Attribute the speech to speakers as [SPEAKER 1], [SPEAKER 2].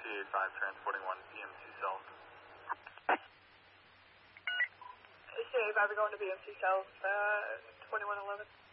[SPEAKER 1] AC-85 transporting 1 BMC cells.
[SPEAKER 2] AC-85 going to BMC cells, 2111.